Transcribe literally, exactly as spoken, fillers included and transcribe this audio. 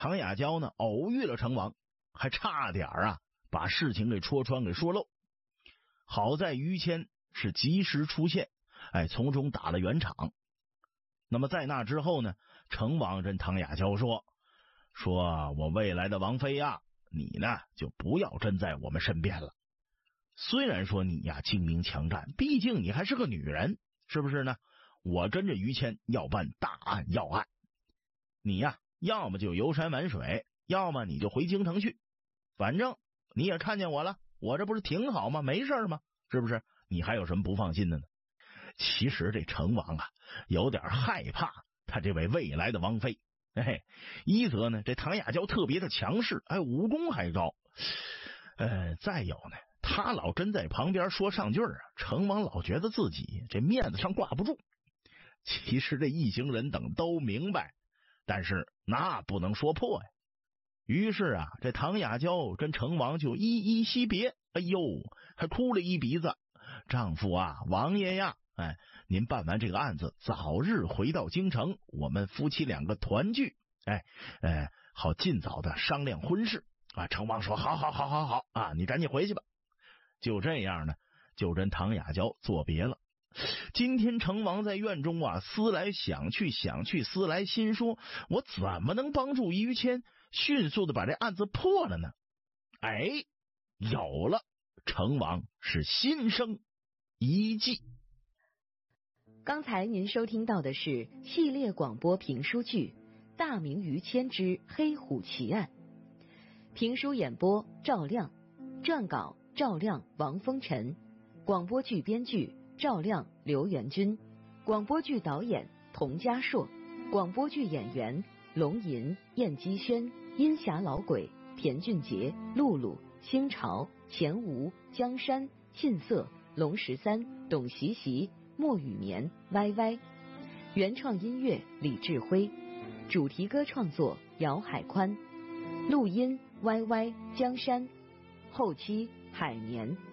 唐雅娇呢偶遇了成王，还差点啊把事情给戳穿给说漏。好在于谦是及时出现，哎，从中打了圆场。那么在那之后呢，成王跟唐雅娇说说我未来的王妃啊，你呢就不要跟在我们身边了。虽然说你呀精明强战，毕竟你还是个女人，是不是呢？我跟着于谦要办大案要案，你呀要么就游山玩水，要么你就回京城去，反正你也看见我了，我这不是挺好吗？没事吗？是不是？你还有什么不放心的呢？其实这成王啊有点害怕他这位未来的王妃。哎，一则呢这唐雅娇特别的强势，哎，武功还高，呃，再有呢他老跟在旁边说上句啊，成王老觉得自己这面子上挂不住。其实这一行人等都明白，但是那不能说破呀。于是啊，这唐雅娇跟成王就依依惜别，哎呦，还哭了一鼻子。丈夫啊，王爷呀，哎，您办完这个案子，早日回到京城，我们夫妻两个团聚，哎，哎，好尽早的商量婚事啊。成王说：“好好好好好啊，你赶紧回去吧。”就这样呢，就跟唐雅娇作别了。今天成王在院中啊，思来想去，想去思来，心说：我怎么能帮助于谦迅速的把这案子破了呢？哎，有了！成王是心生一计。 刚才您收听到的是系列广播评书剧《大明于谦之黑虎奇案》，评书演播赵亮，撰稿赵亮、王风尘，广播剧编剧赵亮、刘元军，广播剧导演童家硕，广播剧演员龙吟、燕姬轩、阴霞老鬼、田俊杰、露露、星潮、钱吴、江山、沁色、龙十三、董习习、莫雨眠、歪歪。原创音乐李志辉，主题歌创作姚海宽，录音歪歪、江山，后期海绵。